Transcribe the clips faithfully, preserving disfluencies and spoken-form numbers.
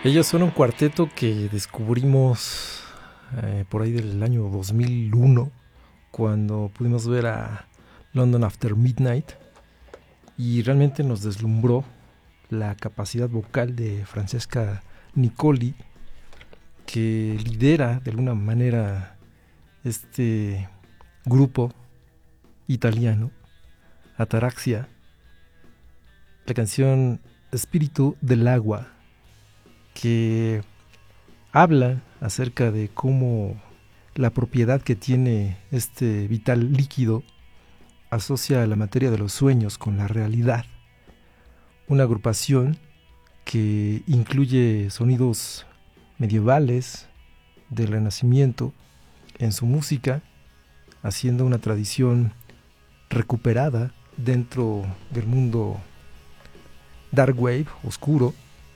Ellos son un cuarteto que descubrimos eh, por ahí del año dos mil uno, cuando pudimos ver a London After Midnight, y realmente nos deslumbró la capacidad vocal de Francesca Nicoli, que lidera de alguna manera este grupo italiano, Ataraxia. La canción Espíritu del Agua, que habla acerca de cómo la propiedad que tiene este vital líquido asocia la materia de los sueños con la realidad. Una agrupación que incluye sonidos medievales del Renacimiento en su música, haciendo una tradición recuperada dentro del mundo dark wave, oscuro.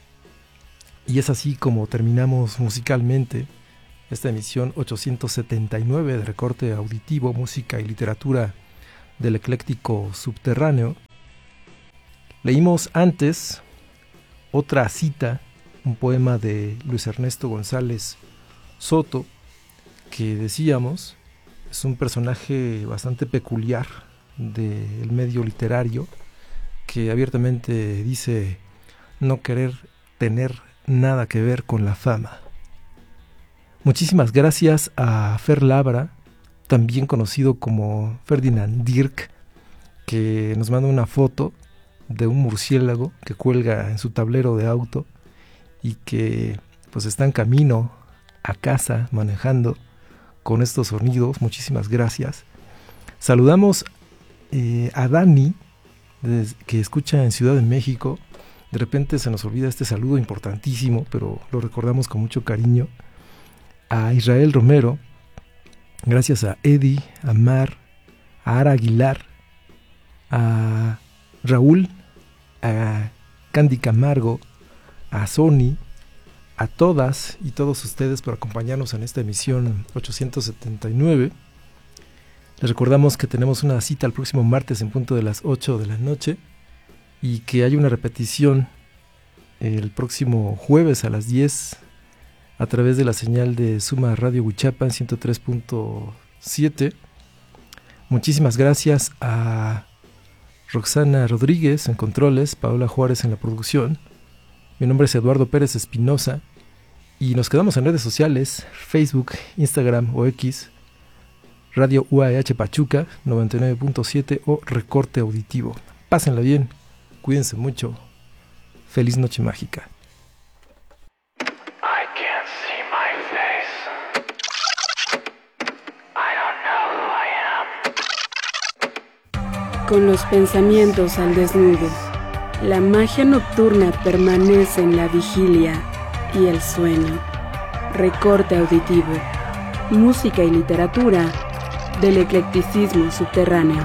Y es así como terminamos musicalmente esta emisión ochocientos setenta y nueve de Recorte Auditivo, Música y Literatura del Ecléctico Subterráneo. Leímos antes otra cita, un poema de Luis Ernesto González Soto, que decíamos es un personaje bastante peculiar del medio literario, que abiertamente dice no querer tener nada que ver con la fama. Muchísimas gracias a Fer Labra, también conocido como Ferdinand Dirk, que nos manda una foto de un murciélago que cuelga en su tablero de auto y que pues está en camino a casa manejando con estos sonidos. Muchísimas gracias. Saludamos eh, a Dani, que escucha en Ciudad de México. De repente se nos olvida este saludo importantísimo, pero lo recordamos con mucho cariño. A Israel Romero, gracias a Eddie, a Mar, a Ara Aguilar, a Raúl, a Candy Camargo, a Sony, a todas y todos ustedes por acompañarnos en esta emisión ochocientos setenta y nueve. Les recordamos que tenemos una cita el próximo martes en punto de las ocho de la noche, y que hay una repetición el próximo jueves a las diez a través de la señal de Suma Radio Huichapan ciento tres punto siete. Muchísimas gracias a Roxana Rodríguez en controles, Paola Juárez en la producción. Mi nombre es Eduardo Pérez Espinosa y nos quedamos en redes sociales, Facebook, Instagram o X, Radio U A H Pachuca noventa y nueve punto siete o Recorte Auditivo. Pásenla bien, cuídense mucho. Feliz noche mágica. I can't see my face. I don't know who I am. Con los pensamientos al desnudo, la magia nocturna permanece en la vigilia y el sueño. Recorte Auditivo, música y literatura del eclecticismo subterráneo.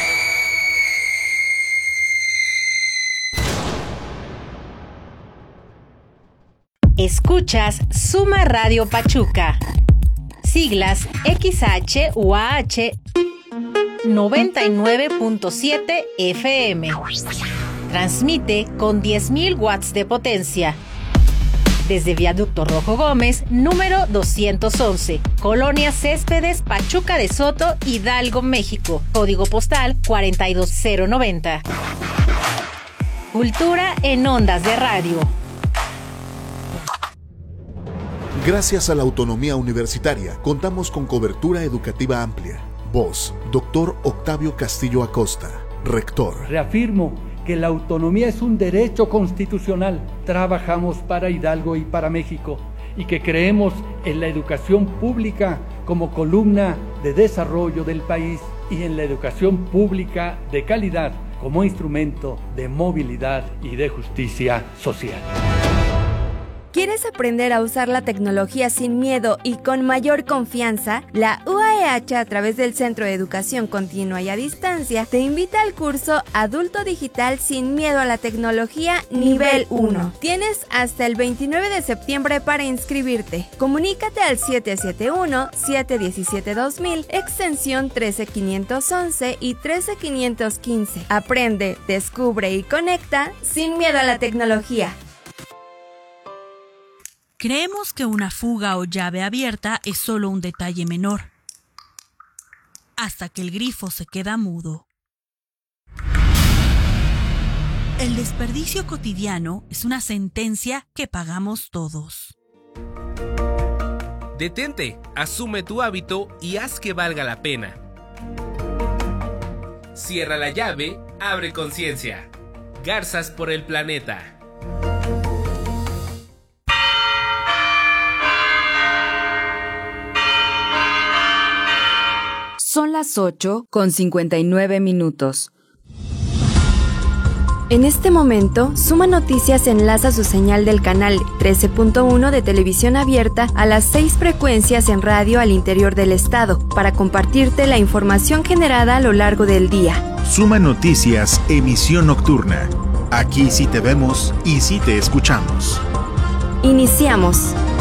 Escuchas Suma Radio Pachuca, siglas X H U A H noventa y nueve punto siete F M. Transmite con diez mil watts de potencia. Desde Viaducto Rojo Gómez, número doscientos once, Colonia Céspedes, Pachuca de Soto, Hidalgo, México. Código postal cuarenta y dos cero noventa. Cultura en ondas de radio. Gracias a la autonomía universitaria, contamos con cobertura educativa amplia. Voz, doctor Octavio Castillo Acosta, rector. Reafirmo que la autonomía es un derecho constitucional. Trabajamos para Hidalgo y para México, y que creemos en la educación pública como columna de desarrollo del país y en la educación pública de calidad como instrumento de movilidad y de justicia social. ¿Quieres aprender a usar la tecnología sin miedo y con mayor confianza? La U A E H, a través del Centro de Educación Continua y a Distancia, te invita al curso Adulto Digital sin miedo a la tecnología nivel uno. Tienes hasta el veintinueve de septiembre para inscribirte. Comunícate al siete siete uno, siete uno siete, dos mil, extensión trece quinientos once y trece quinientos quince. Aprende, descubre y conecta sin miedo a la tecnología. Creemos que una fuga o llave abierta es solo un detalle menor, hasta que el grifo se queda mudo. El desperdicio cotidiano es una sentencia que pagamos todos. Detente, asume tu hábito y haz que valga la pena. Cierra la llave, abre conciencia. Garzas por el planeta. Son las ocho con cincuenta y nueve minutos. En este momento, Suma Noticias enlaza su señal del canal trece punto uno de televisión abierta a las seis frecuencias en radio al interior del estado para compartirte la información generada a lo largo del día. Suma Noticias, emisión nocturna. Aquí sí te vemos y sí te escuchamos. Iniciamos.